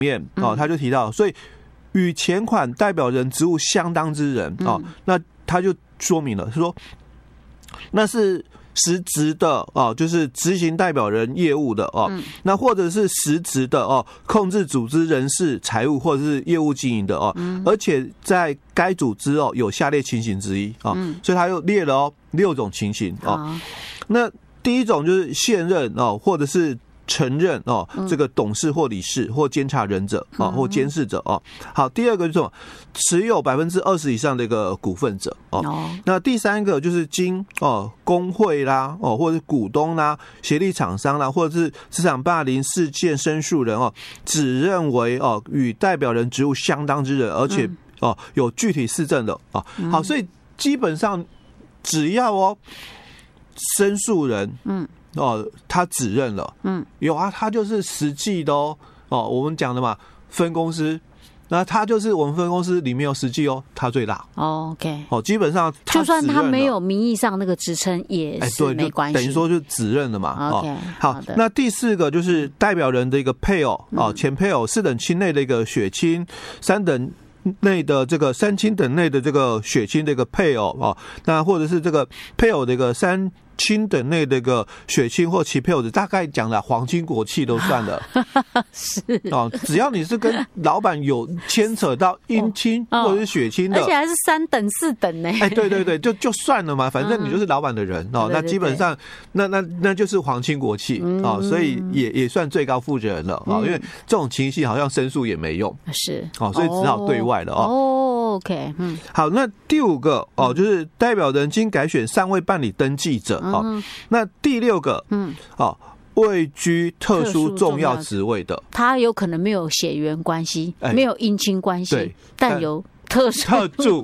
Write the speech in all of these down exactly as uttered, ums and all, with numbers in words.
面哦，他就提到，所以与前款代表人职务相当之人哦，那他就说明了，他说那是实职的哦，就是执行代表人业务的哦，嗯、那或者是实职的哦，控制组织人事、财务或者是业务经营的哦，嗯、而且在该组织哦有下列情形之一啊，哦嗯、所以他又列了哦六种情形哦。那第一种就是现任哦，或者是承认哦，这个董事或理事或监察人者啊，或监事者哦。好，第二个就是持有百分之二十以上的一个股份者哦。那第三个就是经哦工会啦哦，或者是股东啦、协力厂商啦，或者是职场霸凌事件申诉人哦，只认为哦与代表人职务相当之人，而且哦有具体事证的哦。好，所以基本上只要哦申诉人嗯。哦，他指认了，嗯，有啊，他就是实际的哦，哦，我们讲的嘛，分公司，那他就是我们分公司里面有实际哦，他最大， 哦 ，OK， 哦，基本上就算他没有名义上那个职称也是没关系， 等于说就指认了嘛 ，OK， 哦，好，好那第四个就是代表人的一个配偶哦，前配偶四等亲内的一个血亲，三等内的这个三亲等内的这个血亲的一个配偶哦，那或者是这个配偶的一个三亲等内的一个血亲或其配偶的，大概讲了皇亲国戚都算了， 是哦，只要你是跟老板有牵扯到姻亲或者是血亲的， 而且还是三等四等呢， 哎，对对对，就就算了嘛，反正你就是老板的人哦，那基本上那那那就是皇亲国戚哦，所以也也算最高负责人了啊，因为这种情形好像申诉也没用， 是哦，所以只好对外了哦。 哦 ，OK， 嗯， 好，那第五个哦，就是代表人经改选尚未办理登记者。哦，那第六个，嗯，哦，位居特殊重要职位的， 他有可能没有血缘关系，哎、没有姻亲关系，对，但有特殊特助，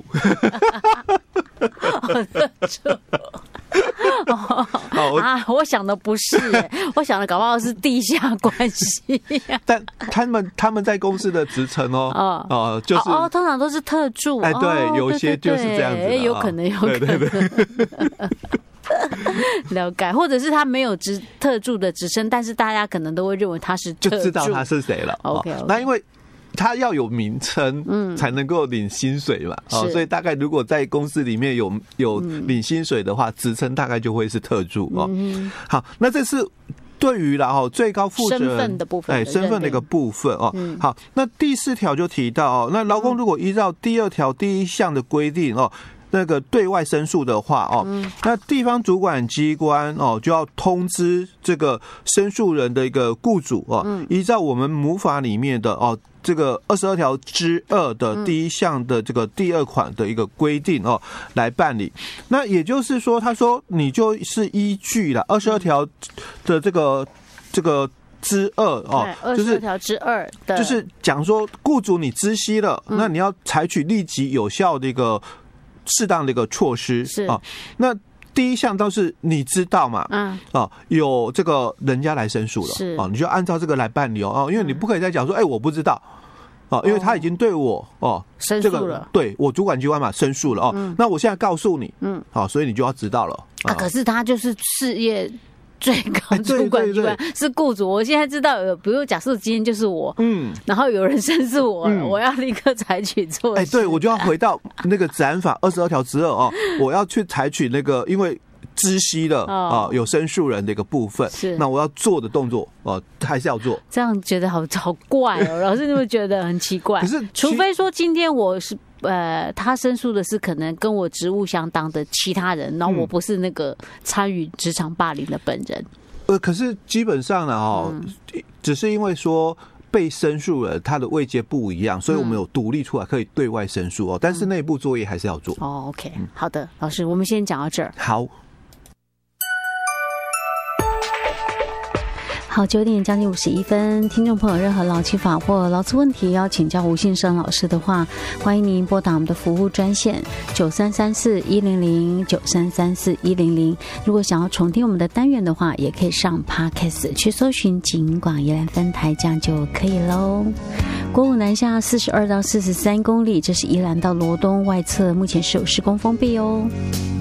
特助。哦啊！我想的不是，我想的搞不好是地下关系。 但他们他们在公司的职称哦，哦、呃，就是哦，通常都是特助。 哎，对，有些就是这样子的， 有可能，有可能。对对对了解，或者是他没有职特助的职称，但是大家可能都会认为他是特助， 就知道他是谁了。 OK， 那因为他要有名称，嗯，才能够领薪水嘛，哦，所以大概如果在公司里面有有领薪水的话，职称大概就会是特助哦。嗯、好，那这是对于啦哦最高负责人身份的部分， 哎，身份的一个部分哦。嗯、好，那第四条就提到哦，那劳工如果依照第二条第一项的规定哦。那个对外申诉的话哦，嗯、那地方主管机关哦就要通知这个申诉人的一个雇主哦，嗯、依照我们母法里面的哦这个二十二条之二的第一项的这个第二款的一个规定哦来办理。那也就是说，他说你就是依据了二十二条的这个这个。之二哦， 就是二十二条之二的， 就是讲说雇主你知悉了，嗯、那你要采取立即有效的一个适当的一个措施是啊。那第一项倒是你知道嘛，嗯啊，有这个人家来申诉了，是啊，你就按照这个来办理哦，因为你不可以再讲说，哎，我不知道。哦，因为他已经对我哦申诉了， 这个、对我主管机关嘛申诉了哦，嗯、那我现在告诉你，嗯，好、哦，所以你就要知道了啊。可是他就是事业最高主管机关是雇主，我现在知道有，比如假设今天就是我，嗯，然后有人申诉我了，嗯、我要立刻采取措施。 哎，对，我就要回到那个治安法二十二条之二哦，我要去采取那个，因为知悉了啊、哦，有申诉人的一个部分，是那我要做的动作哦，还是要做。 这样觉得好好怪哦，老师你会觉得很奇怪。可是，除非说今天我是。呃，他申诉的是可能跟我职务相当的其他人，然后我不是那个参与职场霸凌的本人。 呃，可是基本上呢，哦，嗯、只是因为说被申诉人他的位阶不一样，所以我们有独立出来可以对外申诉哦，但是内部作业还是要做。 哦 ，OK，、嗯、好的，老师，我们先讲到这儿。 好。 好，九点将近五十一分，听众朋友任何劳基法或劳资问题要请教吴信生老师的话，欢迎您拨打我们的服务专线九三三四一零零九三三四一零零。如果想要重听我们的单元的话，也可以上 Podcast 去搜寻警广宜兰分台，这样就可以喽。国五南下四十二到四十三公里，这是宜兰到罗东外侧，目前是有施工封闭哦。